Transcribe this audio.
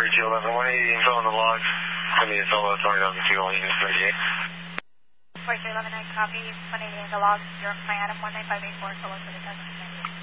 211, 180 info on the log. Send me a solo authority on the fuel unit 38. 4211, I copy. 180 in the log. You're my Adam 19584, solo to the 10.